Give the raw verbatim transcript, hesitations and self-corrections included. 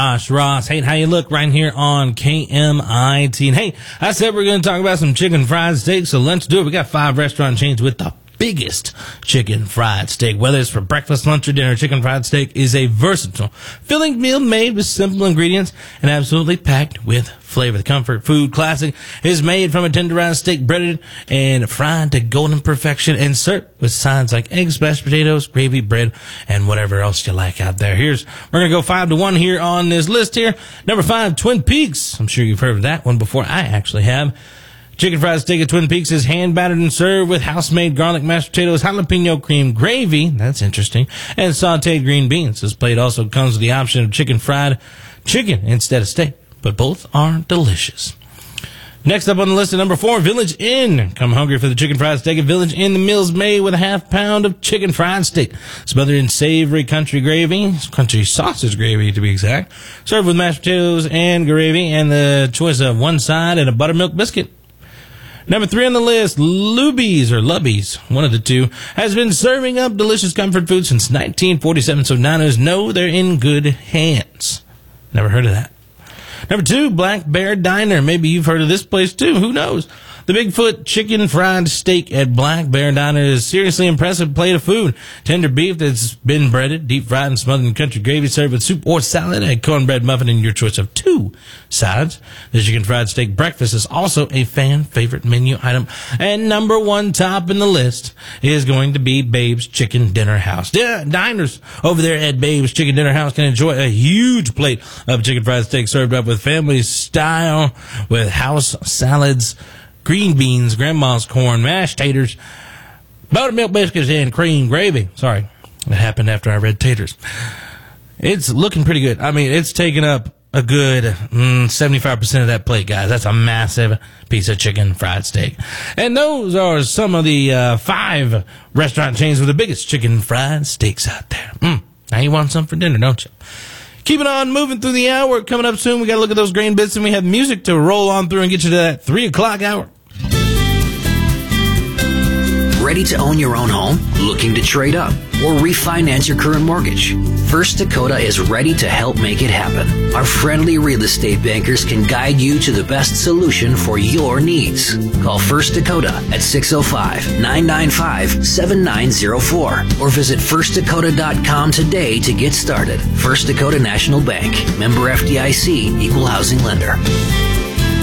Josh Ross. Hey, how you look right here on K M I T. And hey, I said we're going to talk about some chicken fried steak, so let's do it. We got five restaurant chains with the biggest chicken fried steak. Whether it's for breakfast, lunch, or dinner, chicken fried steak is a versatile, filling meal made with simple ingredients and absolutely packed with flavor. The comfort food classic is made from a tenderized steak, breaded and fried to golden perfection, and served with sides like eggs, mashed potatoes, gravy, bread, and whatever else you like out there. Here's we're gonna go five to one here on this list here. Number five, Twin Peaks. I'm sure you've heard of that one before. I actually have. Chicken fried steak at Twin Peaks is hand battered and served with house-made garlic mashed potatoes, jalapeno cream gravy, that's interesting, and sauteed green beans. This plate also comes with the option of chicken fried chicken instead of steak, but both are delicious. Next up on the list at number four, Village Inn. Come hungry for the chicken fried steak at Village Inn. The meal's made with a half pound of chicken fried steak, smothered in savory country gravy, country sausage gravy to be exact, served with mashed potatoes and gravy, and the choice of one side and a buttermilk biscuit. Number three on the list, Luby's or Lubby's, one of the two, has been serving up delicious comfort food since nineteen forty-seven, so diners know they're in good hands. Never heard of that. Number two, Black Bear Diner. Maybe you've heard of this place too. Who knows? The Bigfoot chicken fried steak at Black Bear Diner is a seriously impressive plate of food. Tender beef that's been breaded, deep fried, and smothered in country gravy, served with soup or salad, a cornbread muffin, and your choice of two sides. The chicken fried steak breakfast is also a fan favorite menu item. And number one top in the list is going to be Babe's Chicken Dinner House. Yeah, diners over there at Babe's Chicken Dinner House can enjoy a huge plate of chicken fried steak served up with family style, with house salads, green beans, grandma's corn, mashed taters, buttermilk biscuits, and cream gravy. Sorry, it happened after I read taters. It's looking pretty good. I mean, it's taking up a good mm, seventy-five percent of that plate, guys. That's a massive piece of chicken fried steak. And those are some of the uh, five restaurant chains with the biggest chicken fried steaks out there. Mm, now you want some for dinner, don't you? Keeping on moving through the hour. Coming up soon, we got to look at those grain bits, and we have music to roll on through and get you to that three o'clock hour. Ready to own your own home? Looking to trade up or refinance your current mortgage? First Dakota is ready to help make it happen. Our friendly real estate bankers can guide you to the best solution for your needs. Call First Dakota at six oh five, nine nine five, seven nine oh four or visit first dakota dot com today to get started. First Dakota National Bank. Member F D I C. Equal housing lender.